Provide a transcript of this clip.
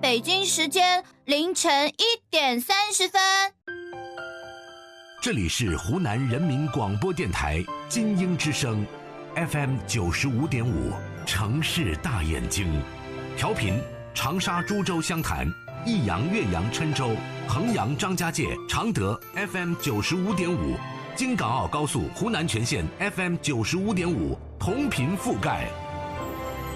北京时间凌晨1点30分。 这里是湖南人民广播电台金鹰之声 FM 95.5，城市大眼睛，调频长沙、株洲、湘潭、益阳、岳阳、郴州、衡阳、张家界、常德 FM 95.5，京港澳高速湖南全线 FM 95.5，同频覆盖。